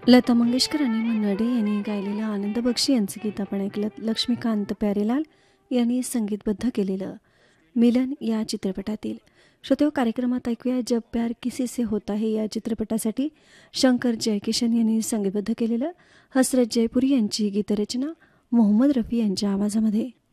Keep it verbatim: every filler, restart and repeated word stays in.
लता मंगेशकर आणि मन्ना डे यांनी गायलेलं आनंद बक्षी यांचं गीत आपण ऐकलं. लक्ष्मीकांत प्यारेलाल यांनी संगीतबद्ध केलेलं मिलन या चित्रपटातील. श्रोतेहो, कार्यक्रमात ऐकूया जब प्यार किसी से होता है या चित्रपटासाठी शंकर जयकिशन यांनी संगीतबद्ध केलेलं हसरत जयपुरी यांची गीतरचना मोहम्मद रफी यांच्या आवाजामध्ये.